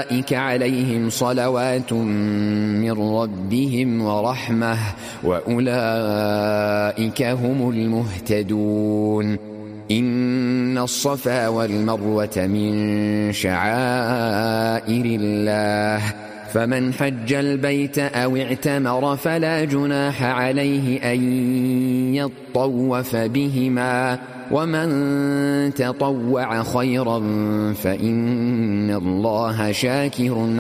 أولئك عليهم صلوات من ربهم ورحمة وأولئك هم المهتدون. إن الصفا والمروة من شعائر الله فمن حج البيت أو اعتمر فلا جناح عليه أن يطوف بهما ومن تطوع خيرا فإن الله شاكر